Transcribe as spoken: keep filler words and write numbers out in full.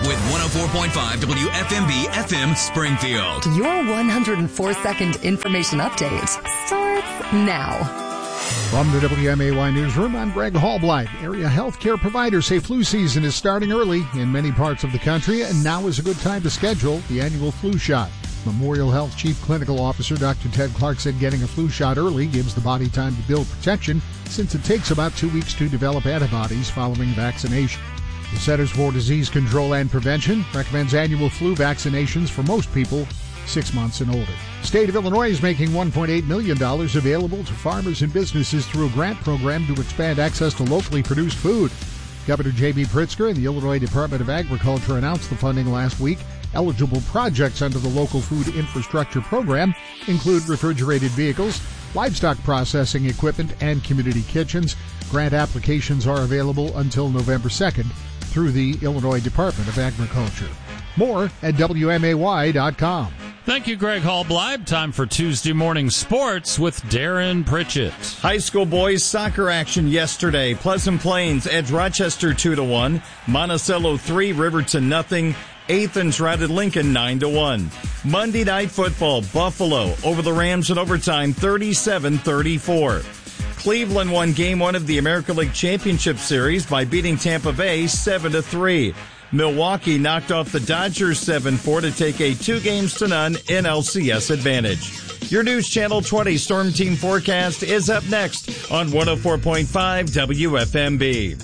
with one oh four point five W F M B F M Springfield. Your one hundred four second information update starts now. From the W M A Y Newsroom, I'm Greg Hallblight. Area healthcare providers say flu season is starting early in many parts of the country, and now is a good time to schedule the annual flu shot. Memorial Health Chief Clinical Officer Doctor Ted Clark said getting a flu shot early gives the body time to build protection, since it takes about two weeks to develop antibodies following vaccination. The Centers for Disease Control and Prevention recommends annual flu vaccinations for most people six months and older. The state of Illinois is making one point eight million dollars available to farmers and businesses through a grant program to expand access to locally produced food. Governor J B Pritzker and the Illinois Department of Agriculture announced the funding last week. Eligible projects under the Local Food Infrastructure Program include refrigerated vehicles, livestock processing equipment, and community kitchens. Grant applications are available until November second through the Illinois Department of Agriculture. More at W M A Y dot com. Thank you, Greg Hallblight. Time for Tuesday Morning Sports with Darren Pritchett. High school boys soccer action yesterday. Pleasant Plains edged Rochester two to one. Monticello three, Riverton nothing. Athens routed Lincoln nine to one. Monday Night Football, Buffalo over the Rams in overtime thirty-seven thirty-four. Cleveland won game one of the American League Championship Series by beating Tampa Bay seven to three. Milwaukee knocked off the Dodgers seven four to take a two games to none N L C S advantage. Your News Channel twenty Storm Team forecast is up next on one oh four point five W F M B.